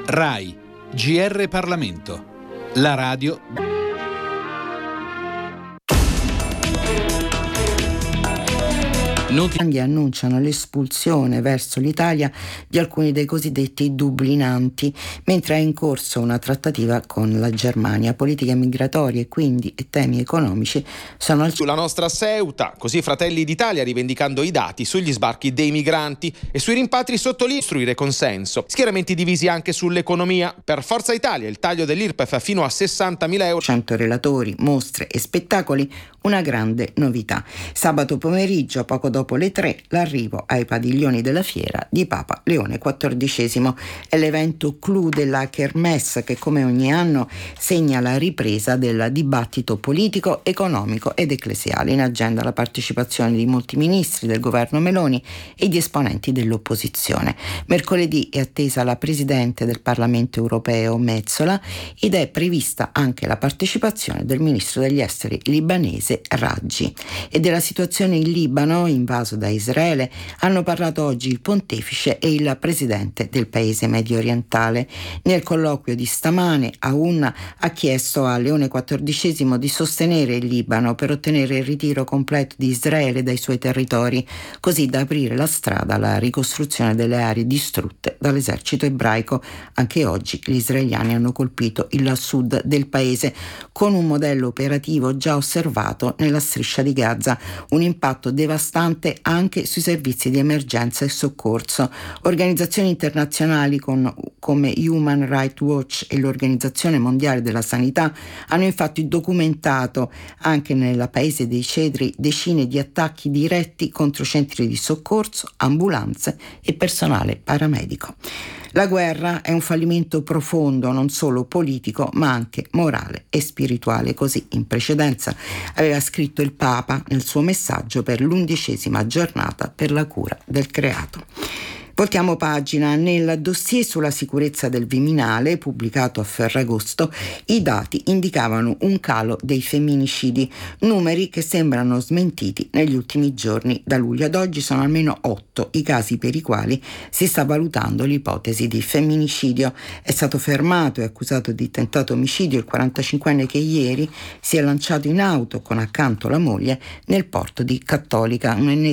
RAI, GR Parlamento, la radio. Annunciano l'espulsione verso l'Italia di alcuni dei cosiddetti dublinanti, mentre è in corso una trattativa con la Germania. Politiche migratorie, quindi, e temi economici sono sulla nostra Ceuta, così Fratelli d'Italia rivendicando i dati sugli sbarchi dei migranti e sui rimpatri sottolinea costruire consenso. Schieramenti divisi anche sull'economia. Per Forza Italia il taglio dell'IRPEF fino a 60.000 euro. 100 relatori, mostre e spettacoli, una grande novità. Sabato pomeriggio, poco dopo le 3, l'arrivo ai padiglioni della fiera di Papa Leone XIV. È l'evento clou della Kermesse che, come ogni anno, segna la ripresa del dibattito politico, economico ed ecclesiale. In agenda la partecipazione di molti ministri del governo Meloni e di esponenti dell'opposizione. Mercoledì è attesa la Presidente del Parlamento europeo Metsola ed è prevista anche la partecipazione del Ministro degli Esteri libanese Raggi. E della situazione in Libano, invaso da Israele, hanno parlato oggi il pontefice e il presidente del paese medio orientale. Nel colloquio di stamane, Aoun ha chiesto a Leone XIV di sostenere il Libano per ottenere il ritiro completo di Israele dai suoi territori, così da aprire la strada alla ricostruzione delle aree distrutte dall'esercito ebraico. Anche oggi gli israeliani hanno colpito il sud del paese con un modello operativo già osservato nella striscia di Gaza, un impatto devastante anche sui servizi di emergenza e soccorso. Organizzazioni internazionali come Human Rights Watch e l'Organizzazione Mondiale della Sanità hanno infatti documentato anche nel Paese dei Cedri decine di attacchi diretti contro centri di soccorso, ambulanze e personale paramedico. La guerra è un fallimento profondo, non solo politico, ma anche morale e spirituale. Così in precedenza aveva scritto il Papa nel suo messaggio per l'11ª giornata per la cura del creato. Voltiamo pagina. Nel dossier sulla sicurezza del Viminale, pubblicato a Ferragosto, i dati indicavano un calo dei femminicidi, numeri che sembrano smentiti negli ultimi giorni. Da luglio ad oggi sono almeno 8 i casi per i quali si sta valutando l'ipotesi di femminicidio. È stato fermato e accusato di tentato omicidio il 45enne che ieri si è lanciato in auto con accanto la moglie nel porto di Cattolica,